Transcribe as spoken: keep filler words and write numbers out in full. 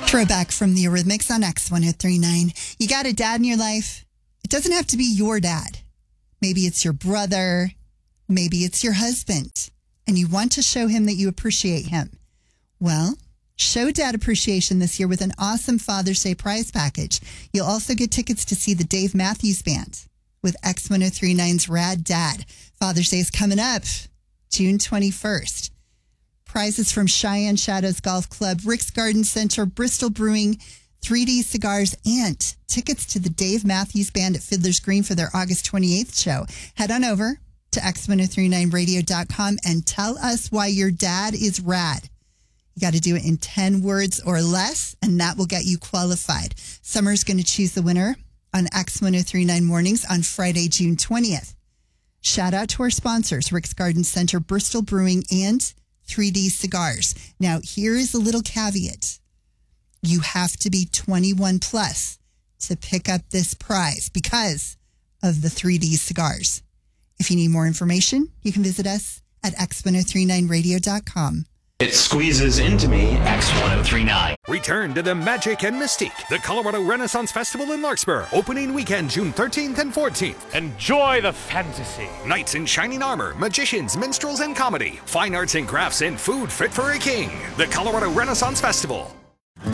Throwback from the Eurythmics on X one oh three point nine. You got a dad in your life? It doesn't have to be your dad. Maybe it's your brother. Maybe it's your husband. And you want to show him that you appreciate him. Well, show dad appreciation this year with an awesome Father's Day prize package. You'll also get tickets to see the Dave Matthews Band with X one oh three point nine's Rad Dad. Father's Day is coming up June twenty-first. Prizes from Cheyenne Shadows Golf Club, Rick's Garden Center, Bristol Brewing, three D Cigars, and tickets to the Dave Matthews Band at Fiddler's Green for their August twenty-eighth show. Head on over to X one oh three point nine radio dot com and tell us why your dad is rad. You got to do it in ten words or less, and that will get you qualified. Summer's going to choose the winner on X one oh three point nine Mornings on Friday, June twentieth. Shout out to our sponsors, Rick's Garden Center, Bristol Brewing, and three D Cigars. Now, here is a little caveat. You have to be twenty-one plus to pick up this prize because of the three D Cigars. If you need more information, you can visit us at X one oh three point nine radio dot com. It squeezes into me. X one oh three point nine. Return to the magic and mystique. The Colorado Renaissance Festival in Larkspur. Opening weekend, June thirteenth and fourteenth. Enjoy the fantasy. Knights in shining armor, magicians, minstrels, and comedy. Fine arts and crafts and food fit for a king. The Colorado Renaissance Festival.